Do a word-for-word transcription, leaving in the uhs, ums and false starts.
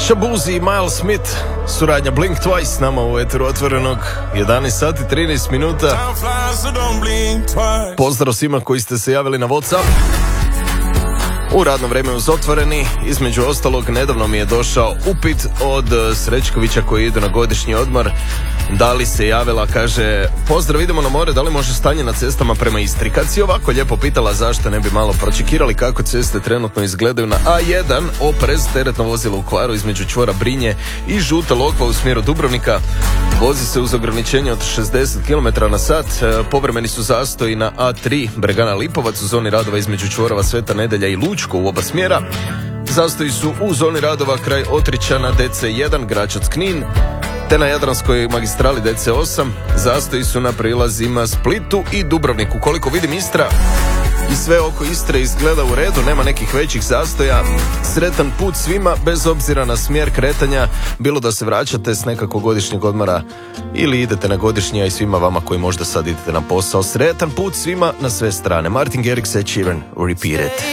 Shabuzi i Miles Smith, suradnja Blink Twice, nama u eteru Otvorenog, jedanaest sati trinaest minuta. Pozdrav svima koji ste se javili na WhatsApp. U radno vrijeme uz Otvoreni, između ostalog, nedavno mi je došao upit od Srećkovića koji ide na godišnji odmor. Da li se javila, kaže, pozdrav, idemo na more, da li može stanje na cestama prema Istri? Kad si ovako lijepo pitala, zašto ne bi malo pročekirali kako ceste trenutno izgledaju na A jedan, oprez, teretno vozilo u kvaru između čvora Brinje i Žuta Lokva u smjeru Dubrovnika. Vozi se uz ograničenje od šezdeset kilometara na sat, povremeni su zastoji na A tri, Bregana Lipovac u zoni radova između čvorova Sveta Nedelja i Lučko u oba smjera. Zastoji su u zoni radova kraj Otričana D C jedan, Gračac Knin, te na Jadranskoj magistrali D C osam. Zastoji su na prilazima Splitu i Dubrovniku. Koliko vidim, Istra i sve oko Istre izgleda u redu, nema nekih većih zastoja. Sretan put svima, bez obzira na smjer kretanja, bilo da se vraćate s nekakvog godišnjeg odmora ili idete na godišnji, a i svima vama koji možda sad idete na posao. Sretan put svima na sve strane. Martin Garrix, Ed Sheeran, Repeat It.